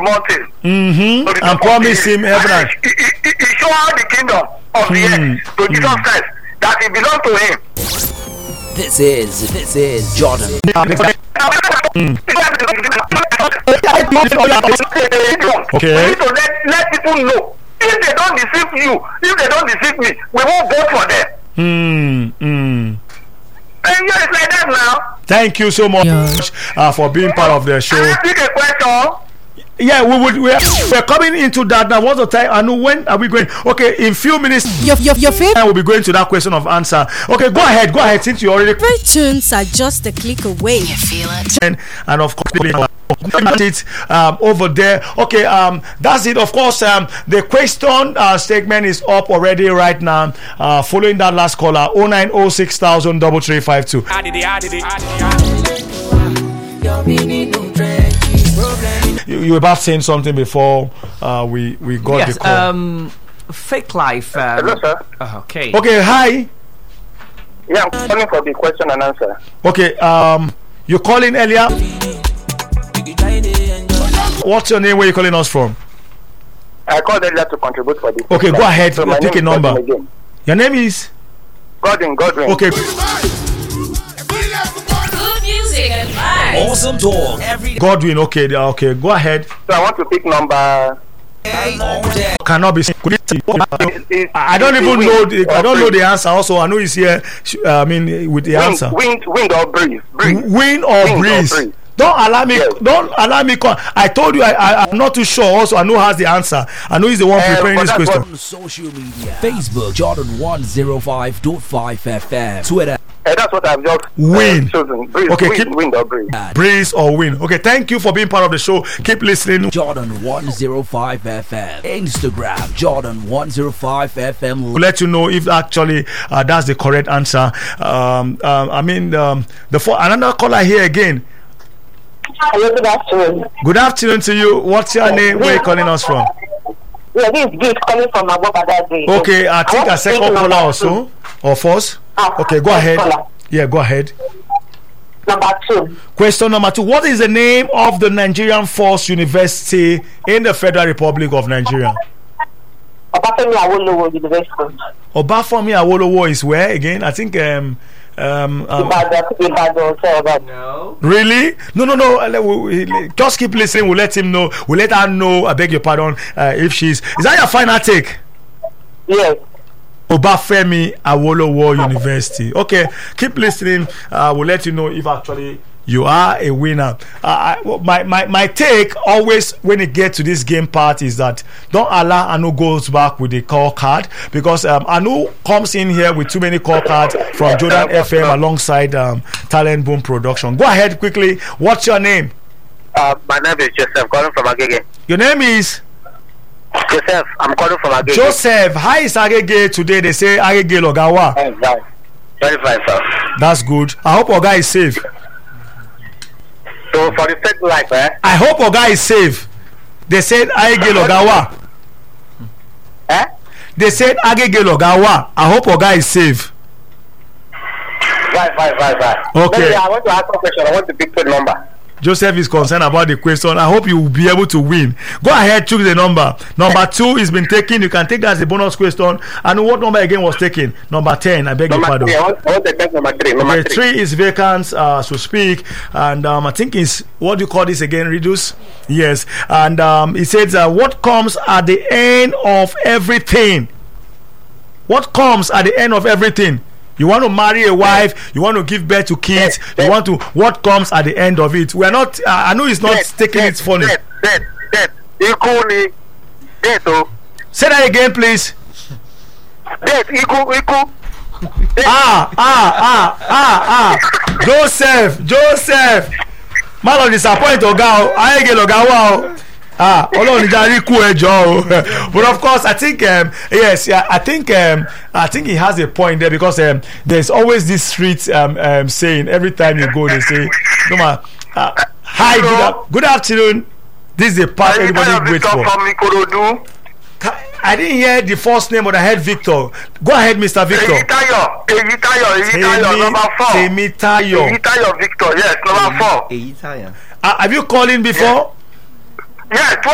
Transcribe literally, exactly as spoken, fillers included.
mountain. Mm-hmm. To the And top promise of the him hill. heaven. And he, he, he, he showed the kingdom of the Mm. earth to Jesus Mm. Christ, that it belongs to him. This is this is Jordan. Mm. Okay. We need to let, let people know. If they don't deceive you, if they don't deceive me, we won't vote for them. Mm. Mm. And you know, it's like that now. Thank you so much uh, for being part of the show. Can I ask you a question? Yeah, we would. We're, we're coming into that now. What's the time? I know when are we going? Okay, in few minutes, Your your your favorite I will be going to that question of answer. Okay, go ahead. Go ahead. Since you already tunes are just a click away. You feel it? and, and of course it um, over there. Okay, um, that's it. Of course, um, the question uh, segment is up already right now. Uh, following that last caller, oh nine oh six thousand double three five two. You, you were about saying something before uh, we we got Yes, the call. um, fake life. Um, Hello, sir. uh, okay. Okay, hi. Yeah, I'm calling for the question and answer. Okay, um, you calling earlier. What's your name? Where you calling us from? I called earlier to contribute for this. Okay, go ahead. So my Take a name is number. Godwin again. Your name is. Godwin, Godwin. Okay. Good music and vibes. Awesome talk every Godwin. Okay, there- okay. Go ahead. So I want to pick number. day, all day. Cannot be seen. Could you see- Is- is- I don't is even wind know. The, or I don't know breeze? the answer. Also, I know he's here. sh- uh, I mean, with the Wind, answer. wind, wind or breeze? Breeze. Wind or Wind or breeze? breeze. Don't allow me. Yes. Don't allow me. Call. I told you. I, I. I'm not too sure. Also, I know has the answer. I know he's the one Uh, preparing but this that's question. what- On social media, Facebook Jordan one oh five point five F M, Twitter Uh, that's what I've just uh, Wind. chosen. Breeze, Okay, wind, keep- wind or breeze. Breeze or wind. Okay. Thank you for being part of the show. Keep listening. Jordan one oh five F M, Instagram Jordan one oh five F M. We'll let you know if actually uh, that's the correct answer. Um, um, I mean, um, the for another caller here again. Hello, good afternoon. Good afternoon to you. What's your name? Where are you calling us from? Yeah, this is Gift calling from Abuja that day. Okay, I think a second caller also or first. Ah, Okay, go first ahead. caller. Yeah, go ahead. Number two. Question number two. What is the name of the Nigerian Force University in the Federal Republic of Nigeria? Obafemi Awolowo University. Obafemi Awolowo is where again? I think um um, um Ibadan, Ibadan, Ibadan. No. really? No, no, no. uh, we- we- Just keep listening. We'll let him know. We'll let her know. I beg your pardon. Uh, if she's is that your final take? Yes. Obafemi Awolowo University. Okay, keep listening. Uh, we'll let you know if actually you are a winner. Uh, I, my, my my take always when it gets to this game part is that don't allow Anu goes back with the call card because um, Anu comes in here with too many call cards from Jordan F M alongside um, Talent Boom Production. Go ahead quickly. What's your name? Uh, my name is Joseph, calling from Agege. Your name is Joseph, I'm calling from Agege. Joseph. How is Agege today? They say Agege Logawa. Very fine. Very fine, sir. That's good. I hope Oga is safe. So for the fake life, eh? I hope Oga is safe. They said Agege Logawa. Eh? They said Agege Logawa. I hope Oga is safe. Right, right, right, right. Okay. Maybe I want to ask a question. I want to pick the number. Joseph is concerned about the question. I hope you will be able to win. Go ahead, choose the number. Number two is been taken. You can take that as a bonus question. And what number again was taken? Number ten. I beg your Number pardon. three. I want, I want to take number three. Number Okay, three. three is vacant, uh, so speak, and um, I think it's what do you call this again? Reduce, yes, and um, it says uh, what comes at the end of everything. What comes at the end of everything? You want to marry a wife, you want to give birth to kids, you want to. What comes at the end of it? We are not. Uh, I know it's not Death, taking death, it funny. Death, death, death. Equal ni. Death, oh. Say that again, please. Death, equal, equal. Ah, ah, ah, ah, ah. Joseph, Joseph. Má lọ disappoint ọ̀gá o. Ayége lọ̀gá wá o. Ah, Ọlọ́run níjà rí kú ẹjọ́ o. But of course, I think um, yes, yeah, I think um, I think he has a point there because um, there's always this street um, um, saying every time you go they say, "No ma, uh, hi, good, a- good afternoon." This is the part everybody waits for. From Ikorodu. I didn't hear the first name, but I heard Victor. Go ahead, Mister Victor. Eyitayo, Eyitayo, Eyitayo, number four. Temitayo. Eyitayo Victor, yes, number four. Eyitayo. Uh, have you called in before? Yes,